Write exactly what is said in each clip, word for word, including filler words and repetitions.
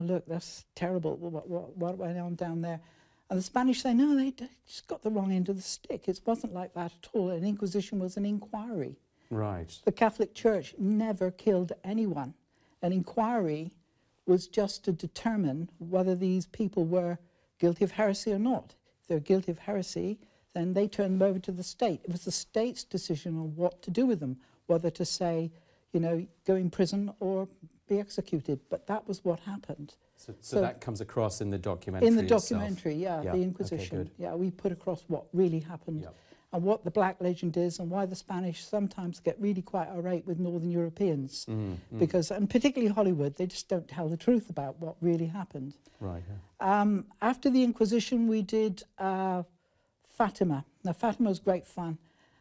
look, that's terrible, what, what, what went on down there? And the Spanish say, no, they just got the wrong end of the stick. It wasn't like that at all. An inquisition was an inquiry. Right. The Catholic Church never killed anyone. An inquiry was just to determine whether these people were guilty of heresy or not. If they're guilty of heresy, then they turned them over to the state. It was the state's decision on what to do with them, whether to say, you know, go in prison or be executed. But that was what happened. So, so, so that comes across in the documentary In the itself. documentary, yeah, yeah, the Inquisition. Okay, yeah, we put across what really happened. Yep. And what the Black Legend is, and why the Spanish sometimes get really quite irate with Northern Europeans, mm, mm. because, and particularly Hollywood, they just don't tell the truth about what really happened. Right. Yeah. Um, after the Inquisition, we did uh, Fatima. Now, Fatima was great fun.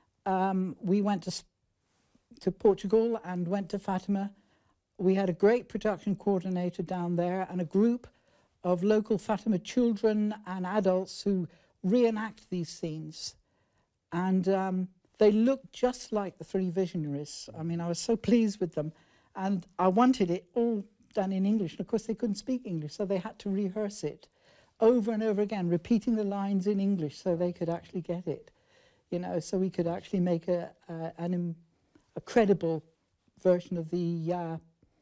Um, we went to to Portugal and went to Fatima. We had a great production coordinator down there and a group of local Fatima children and adults who reenact these scenes. And um, they look just like the three visionaries. I mean, I was so pleased with them. And I wanted it all done in English. And of course, they couldn't speak English, so they had to rehearse it over and over again, repeating the lines in English so they could actually get it. You know, so we could actually make a, a, an, a credible version of the uh,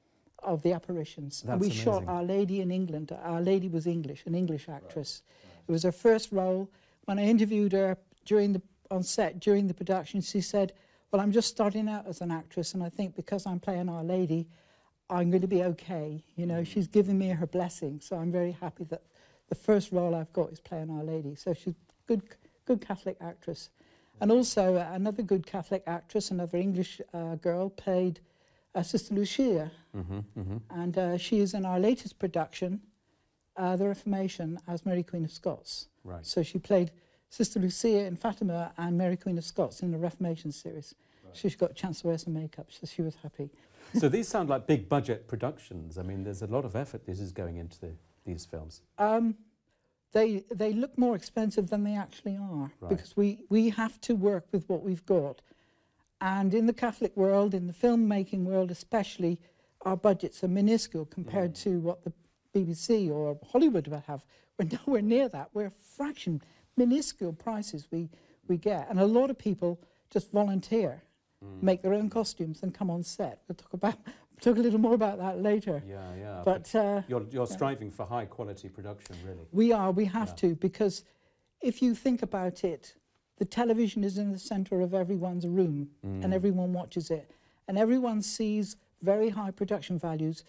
of the apparitions. That's and we amazing. shot Our Lady in England. Our Lady was English, an English actress. Right. Right. It was her first role. When I interviewed her during the on set during the production, she said, well, I'm just starting out as an actress, and I think because I'm playing Our Lady, I'm going to be okay. You know, mm. she's given me her blessing, so I'm very happy that the first role I've got is playing Our Lady. So she's a good, good Catholic actress. And also uh, another good Catholic actress, another English uh, girl, played uh, Sister Lucia. Mm-hmm, mm-hmm. And uh, she is in our latest production, uh, The Reformation, as Mary Queen of Scots. Right. So she played Sister Lucia in Fatima and Mary Queen of Scots in the Reformation series. Right. So she got a chance to wear some makeup, so she was happy. So these sound like big budget productions. I mean, there's a lot of effort this is going into the, these films. Um, they they look more expensive than they actually are, right. because we, we have to work with what we've got. And in the Catholic world, in the filmmaking world especially, our budgets are minuscule compared mm. to what the B B C or Hollywood would have. We're nowhere near that. We're a fraction, minuscule prices we, we get. And a lot of people just volunteer, mm. make their own costumes and come on set. We'll talk about talk a little more about that later. Yeah, yeah. But, but uh, you're, you're yeah. striving for high quality production, really. We are, we have yeah. to, because if you think about it, the television is in the center of everyone's room mm. and everyone watches it. And everyone sees very high production values.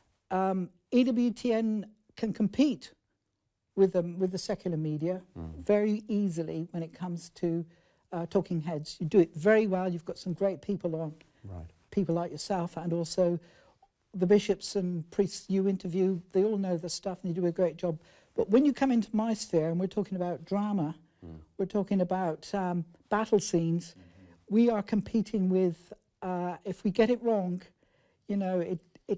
Um, E W T N can compete with, um, with the secular media mm. very easily when it comes to uh, talking heads. You do it very well. You've got some great people on. Right. People like yourself, and also the bishops and priests you interview, they all know the stuff and they do a great job. But when you come into my sphere and we're talking about drama, mm. we're talking about um, battle scenes, mm-hmm. we are competing with, uh, if we get it wrong, you know, it, it,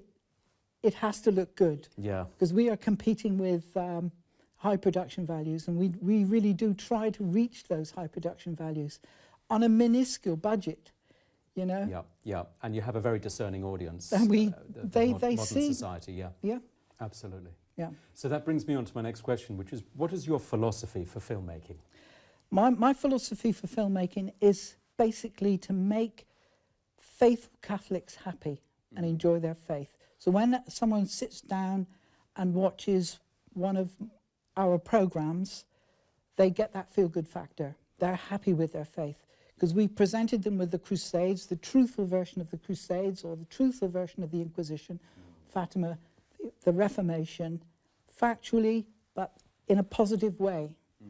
it has to look good. Yeah. Because we are competing with um, high production values, and we, we really do try to reach those high production values on a minuscule budget. You know? Yeah, yeah, and you have a very discerning audience. And we, uh, the, the they, mod they modern see, society, yeah, yeah, absolutely. yeah. So that brings me on to my next question, which is, what is your philosophy for filmmaking? My my philosophy for filmmaking is basically to make faithful Catholics happy mm. and enjoy their faith. So when someone sits down and watches one of our programs, they get that feel-good factor. They're happy with their faith. Because we presented them with the Crusades, the truthful version of the Crusades, or the truthful version of the Inquisition, mm. Fatima, the, the Reformation, factually, but in a positive way. Mm.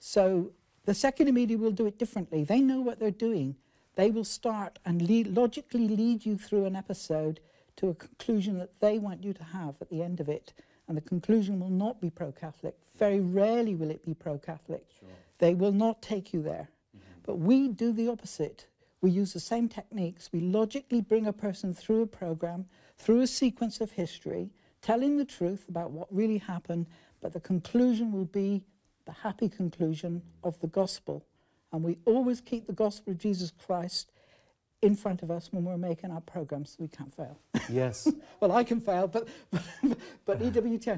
So the secular media will do it differently. They know what they're doing. They will start and lead, logically lead you through an episode to a conclusion that they want you to have at the end of it. And the conclusion will not be pro-Catholic. Very rarely will it be pro-Catholic. Sure. They will not take you there. But we do the opposite. We use the same techniques. We logically bring a person through a program, through a sequence of history, telling the truth about what really happened, but the conclusion will be the happy conclusion of the gospel. And we always keep the gospel of Jesus Christ in front of us when we're making our programs, so we can't fail. Yes. Well, I can fail, but, but, but E W T N